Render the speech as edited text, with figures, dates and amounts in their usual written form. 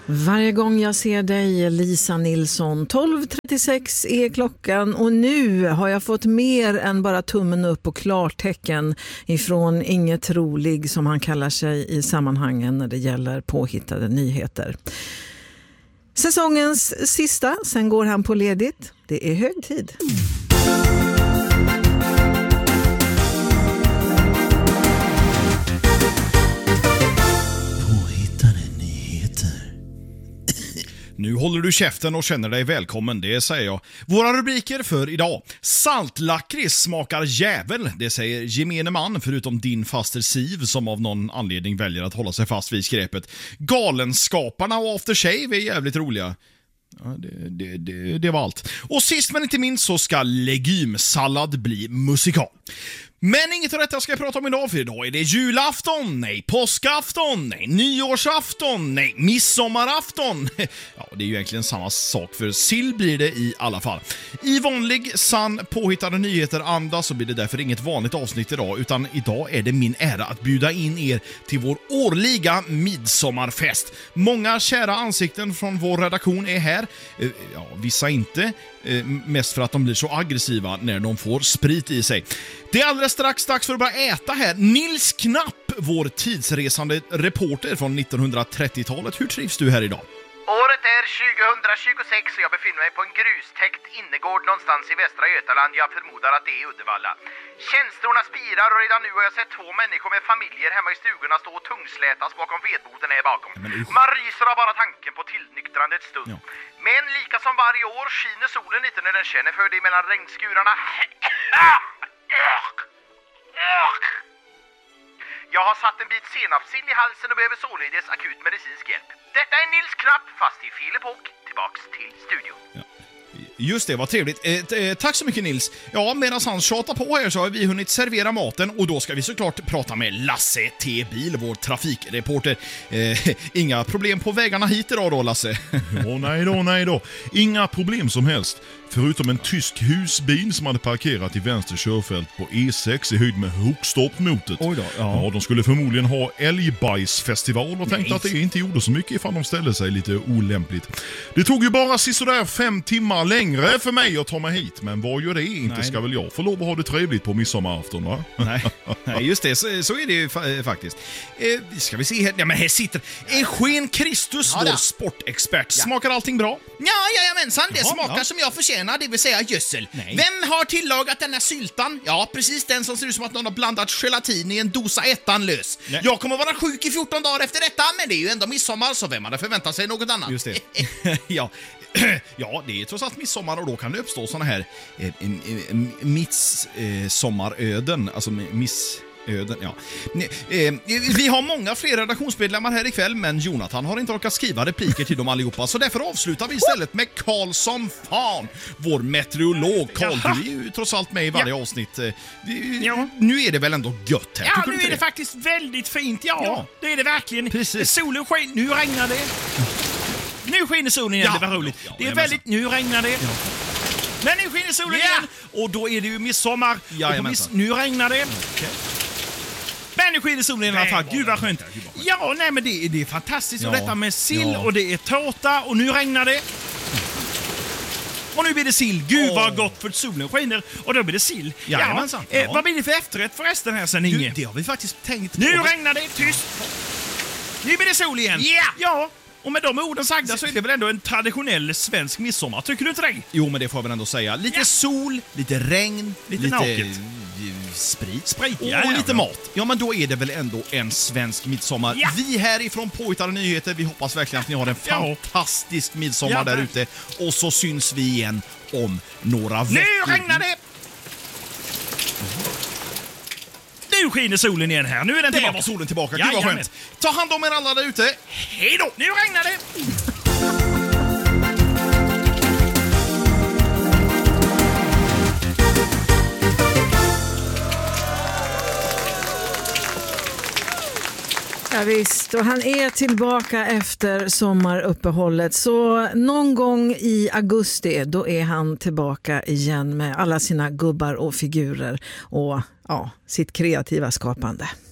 Varje gång jag ser dig, Lisa Nilsson. 12.36 är klockan och nu har jag fått mer än bara tummen upp och klartecken ifrån Inget Rolig, som han kallar sig i sammanhangen när det gäller påhittade nyheter. Säsongens sista, sen går han på ledigt. Det är hög tid. Nu håller du käften och känner dig välkommen, det säger jag. Våra rubriker för idag. Saltlakrits smakar jävel, det säger gemene man, förutom din faster Siv som av någon anledning väljer att hålla sig fast vid skräpet. Galenskaparna och After Shave är jävligt roliga. Ja, det var allt. Och sist men inte minst så ska legumsallad bli musikal. Men inget av detta ska jag prata om idag, för idag är det julafton, nej, påskafton, nej, nyårsafton, nej, midsommarafton. Ja, det är ju egentligen samma sak, för sill blir det i alla fall. I vanlig, sann, påhittade nyheter-anda så blir det därför inget vanligt avsnitt idag, utan idag är det min ära att bjuda in er till vår årliga midsommarfest. Många kära ansikten från vår redaktion är här, ja, vissa inte, mest för att de blir så aggressiva när de får sprit i sig. Det är alldeles strax dags för att börja äta här. Nils Knapp, vår tidsresande reporter från 1930-talet. Hur trivs du här idag? Året är 2026 och jag befinner mig på en grustäckt innergård någonstans i västra Götaland. Jag förmodar att det är Uddevalla. Känslorna spirar och redan nu har jag sett 2 människor med familjer hemma i stugorna stå och tungslätas bakom vedboden här bakom. Man ryser av bara tanken på tillnyktrandets stund. Ja. Men lika som varje år skiner solen lite när den känner för det mellan regnskurarna. Jag har satt en bit senapssill i halsen och behöver således akut medicinsk hjälp. Detta är Nils Knapp, fast i fel epok. Tillbaks till studion. Ja. Just det, vad trevligt. Tack så mycket, Nils. Ja, medan han tjatar på här så har vi hunnit servera maten och då ska vi såklart prata med Lasse T. Bil, vår trafikreporter. Inga problem på vägarna hit idag då, Lasse? Nej då. Inga problem som helst. Förutom en tysk husbil som hade parkerat i vänster körfält på E6 i höjd med Hokstorpmotet. Oj då, ja, de skulle förmodligen ha älgbajsfestival och tänkte att det inte gjorde så mycket ifall de ställde sig lite olämpligt. Det tog ju bara sådär 5 timmar längre för mig att ta mig hit, men vad gör det? Inte ska väl jag få lov att ha det trevligt på midsommarafton, va? Nej, just det, så är det ju faktiskt. Ska vi se här, ja men här sitter Eugen Kristus, vår sportexpert. Smakar allting bra? Ja, jajamensan, det smakar som jag förtjänar, det vill säga gödsel. Nej. Vem har tillagat denna syltan? Ja, precis den som ser ut som att någon har blandat gelatin i en dosa ettan lös. Nej. Jag kommer vara sjuk i 14 dagar efter detta, men det är ju ändå midsommar, så vem hade förväntat sig något annat? Just det. Ja, det är trots allt midsommar och då kan det uppstå såna här midsommaröden, alltså öden, ja. Vi har många fler redaktionsmedlemmar här ikväll, men Jonathan har inte orkat skriva repliker till dem allihopa, så därför avslutar vi istället med Karl som fan, vår meteorolog. Karl, du är ju trots allt med i varje avsnitt. Nu är det väl ändå gött här? Ja, nu är det faktiskt väldigt fint, ja. Det är det verkligen. Precis. Solen skiner, nu regnar det. Nu skiner solen igen, det var roligt. Det är väldigt, nu regnar det. Men nu skiner solen igen, och då är det ju midsommar. Nu regnar det. Okay. Men nu skiner solen i alla fall, gud vad skönt. Ja, nej men det är fantastiskt, och detta med sill, och det är tårta, och nu regnar det. Och nu blir det sill, gud vad gott, för solen skiner, och då blir det sill. Vad blir det för efterrätt förresten här sen, Inge? Det har vi faktiskt tänkt på. Nu regnar det, tyst. Nu blir det sol igen. Ja. Och med de orden sagda så är det väl ändå en traditionell svensk midsommar, tycker du inte det? Jo, men det får jag väl ändå säga. Lite sol, lite regn, lite naket. Sprit och lite mat. Ja, men då är det väl ändå en svensk midsommar. Ja. Vi härifrån Påhittade Nyheter, vi hoppas verkligen att ni har en fantastisk midsommar där ute. Och så syns vi igen om några veckor. Nu regnar det! Nu skiner solen igen här. Nu är den tillbaka. Där var solen tillbaka. Gud vad skönt. Ta hand om er alla där ute. Hej då! Nu regnar det! Ja, visst, och han är tillbaka efter sommaruppehållet, så någon gång i augusti då är han tillbaka igen med alla sina gubbar och figurer och sitt kreativa skapande.